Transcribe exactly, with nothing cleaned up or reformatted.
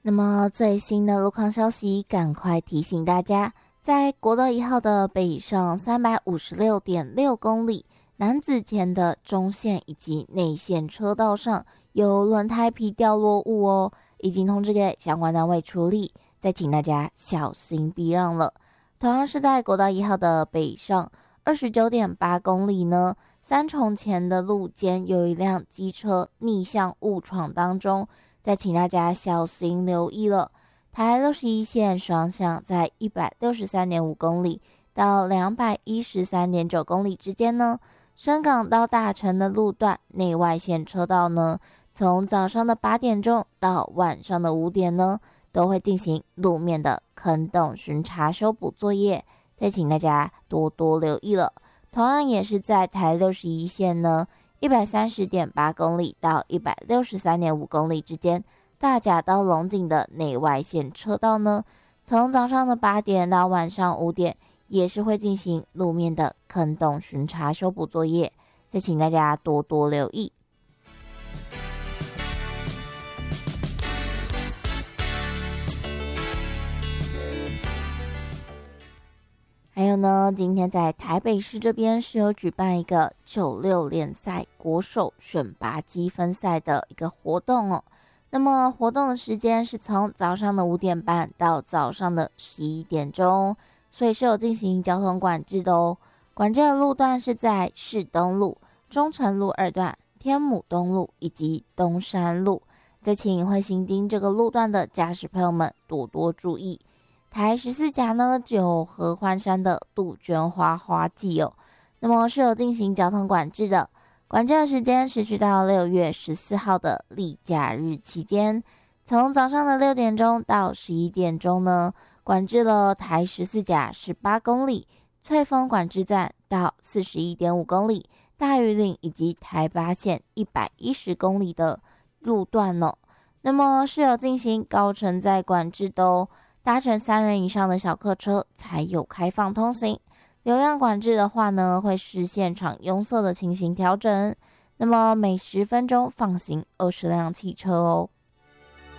那么最新的路况消息，赶快提醒大家，在国道一号的北上 三百五十六点六 公里南子前的中线以及内线车道上有轮胎皮掉落物哦，已经通知给相关单位处理，再请大家小心避让了。同样是在国道一号的北上 二十九点八 公里呢，三重前的路肩有一辆机车逆向误闯当中，再请大家小心留意了。台六十一线双向在 一百六十三点五 公里到 两百一十三点九 公里之间呢，深港到大城的路段内外线车道呢，从早上的八点钟到晚上的五点呢，都会进行路面的坑洞巡查修补作业，再请大家多多留意了。同样也是在台六十一线呢 一百三十点八 公里到 一百六十三点五 公里之间，大甲到龙井的内外线车道呢，从早上的八点到晚上五点也是会进行路面的坑洞巡查修补作业，再请大家多多留意。还有呢，今天在台北市这边是有举办一个九六联赛国手选拔积分赛的一个活动哦。那么活动的时间是从早上的五点半到早上的十一点钟，所以是有进行交通管制的哦。管制的路段是在市东路、中城路二段、天母东路以及东山路，再请会行经这个路段的驾驶朋友们多多注意。台十四甲呢，有合欢山的杜鹃花花季哦，那么是有进行交通管制的。管制的时间持续到六月十四号的例假日期间，从早上的六点钟到十一点钟呢，管制了台十四甲十八公里、翠峰管制站到 四十一点五 公里、大屿岭以及台八线一百一十公里的路段哦。那么是有进行高承载管制的哦，搭乘三人以上的小客车才有开放通行。流量管制的话呢，会视现场拥塞的情形调整，那么每十分钟放行二十辆汽车哦。